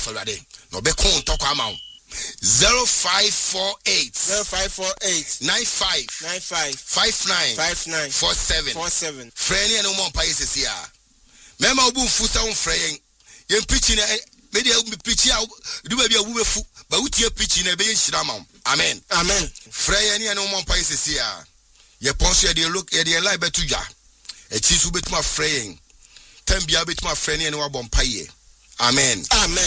Falade. No be kon talk amount. 0548 95 59 47. Friend and no more pieces here. Mema obu fusa on friend. Yen pitching media pitch out do be a woman fu, but with your pitching a be shramam. Amen. Friend and no more pieces here. Ye ponso ye look ye lie betuja. A cheese will be to my friend. Ten be a bit my friend and no one paye. Amen.